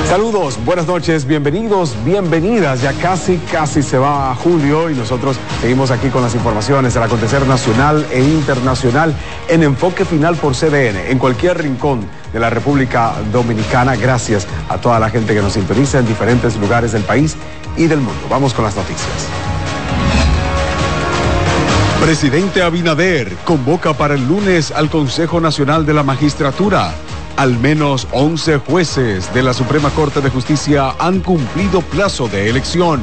Saludos, buenas noches, bienvenidos, bienvenidas. Ya casi se va julio y nosotros seguimos aquí con las informaciones del acontecer nacional e internacional en Enfoque Final por CDN, en cualquier rincón de la República Dominicana. Gracias a toda la gente que nos sintoniza en diferentes lugares del país y del mundo. Vamos con las noticias. Presidente Abinader convoca para el lunes al Consejo Nacional de la Magistratura. Al menos 11 jueces de la Suprema Corte de Justicia han cumplido plazo de elección.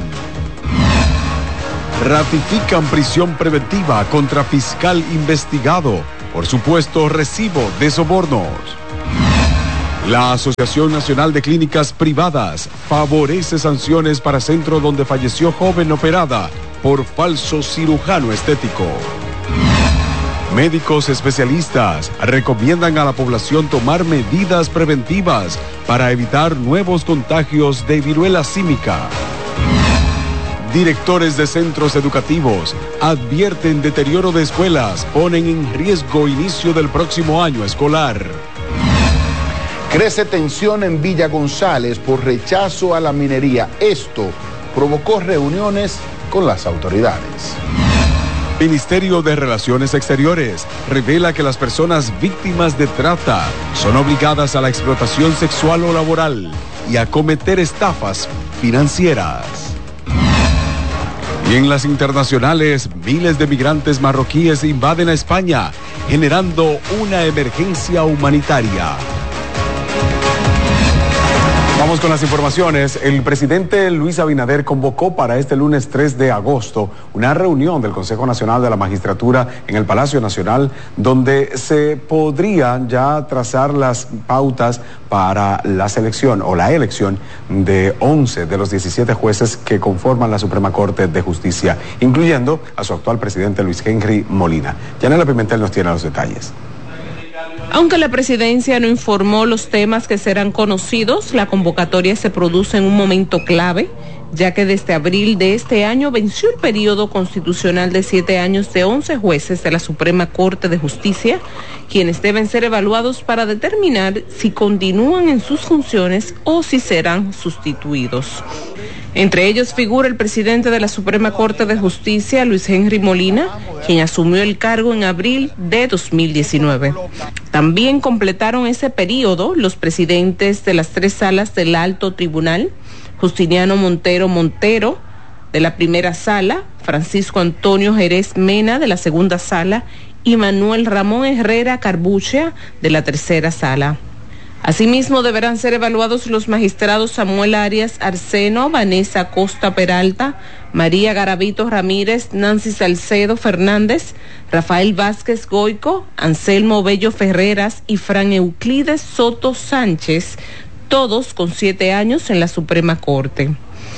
Ratifican prisión preventiva contra fiscal investigado por supuesto recibo de sobornos. La Asociación Nacional de Clínicas Privadas favorece sanciones para centro donde falleció joven operada por falso cirujano estético. Médicos especialistas recomiendan a la población tomar medidas preventivas para evitar nuevos contagios de viruela símica. Directores de centros educativos advierten deterioro de escuelas, ponen en riesgo inicio del próximo año escolar. Crece tensión en Villa González por rechazo a la minería. Esto provocó reuniones con las autoridades. Ministerio de Relaciones Exteriores revela que las personas víctimas de trata son obligadas a la explotación sexual o laboral y a cometer estafas financieras. Y en las internacionales, miles de migrantes marroquíes invaden a España, generando una emergencia humanitaria. Vamos con las informaciones. El presidente Luis Abinader convocó para este lunes 3 de agosto una reunión del Consejo Nacional de la Magistratura en el Palacio Nacional, donde se podrían ya trazar las pautas para la selección o la elección de 11 de los 17 jueces que conforman la Suprema Corte de Justicia, incluyendo a su actual presidente Luis Henry Molina. Yanela Pimentel nos tiene los detalles. Aunque la presidencia no informó los temas que serán conocidos, la convocatoria se produce en un momento clave, ya que desde abril de este año venció el periodo constitucional de 7 años de 11 jueces de la Suprema Corte de Justicia, quienes deben ser evaluados para determinar si continúan en sus funciones o si serán sustituidos. Entre ellos figura el presidente de la Suprema Corte de Justicia, Luis Henry Molina, quien asumió el cargo en abril de 2019. También completaron ese periodo los presidentes de las 3 salas del Alto Tribunal, Justiniano Montero de la primera sala, Francisco Antonio Jerez Mena de la segunda sala y Manuel Ramón Herrera Carbucha de la tercera sala. Asimismo, deberán ser evaluados los magistrados Samuel Arias Arseno, Vanessa Costa Peralta, María Garavito Ramírez, Nancy Salcedo Fernández, Rafael Vázquez Goico, Anselmo Bello Ferreras y Fran Euclides Soto Sánchez, todos con 7 años en la Suprema Corte.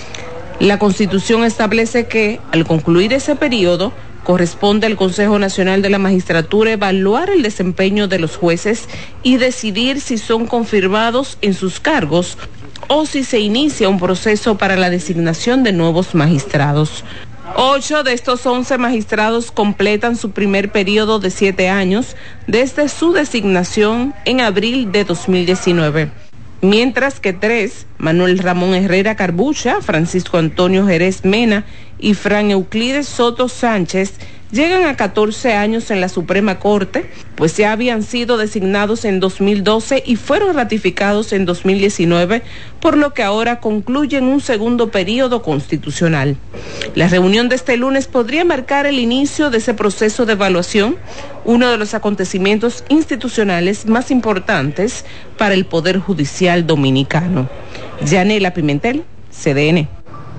La Constitución establece que, al concluir ese periodo, corresponde al Consejo Nacional de la Magistratura evaluar el desempeño de los jueces y decidir si son confirmados en sus cargos o si se inicia un proceso para la designación de nuevos magistrados. 8 de estos 11 magistrados completan su primer periodo de 7 años desde su designación en abril de 2019. Mientras que 3, Manuel Ramón Herrera Carbucha, Francisco Antonio Jerez Mena y Fran Euclides Soto Sánchez, llegan a 14 años en la Suprema Corte, pues ya habían sido designados en 2012 y fueron ratificados en 2019, por lo que ahora concluyen un segundo periodo constitucional. La reunión de este lunes podría marcar el inicio de ese proceso de evaluación, uno de los acontecimientos institucionales más importantes para el Poder Judicial dominicano. Yanela Pimentel, CDN.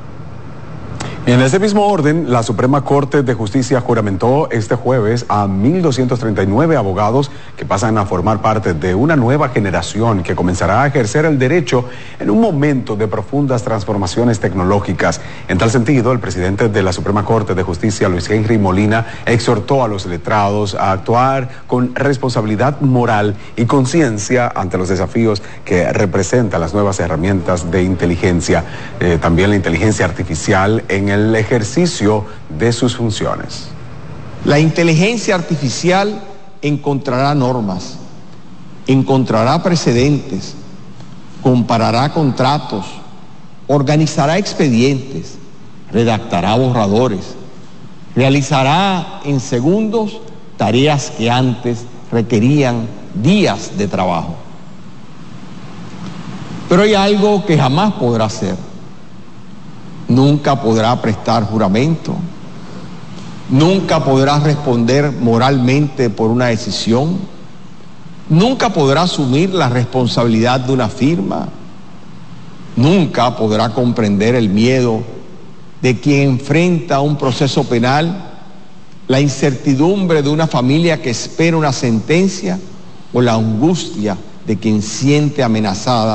En ese mismo orden, la Suprema Corte de Justicia juramentó este jueves a 1.239 abogados que pasan a formar parte de una nueva generación que comenzará a ejercer el derecho en un momento de profundas transformaciones tecnológicas. En tal sentido, el presidente de la Suprema Corte de Justicia, Luis Henry Molina, exhortó a los letrados a actuar con responsabilidad moral y conciencia ante los desafíos que representan las nuevas herramientas de inteligencia, también la inteligencia artificial en el ejercicio de sus funciones. La inteligencia artificial encontrará normas, encontrará precedentes, comparará contratos, organizará expedientes, redactará borradores, realizará en segundos tareas que antes requerían días de trabajo. Pero hay algo que jamás podrá hacer. Nunca podrá prestar juramento, nunca podrá responder moralmente por una decisión, nunca podrá asumir la responsabilidad de una firma, nunca podrá comprender el miedo de quien enfrenta un proceso penal, la incertidumbre de una familia que espera una sentencia o la angustia de quien siente amenazada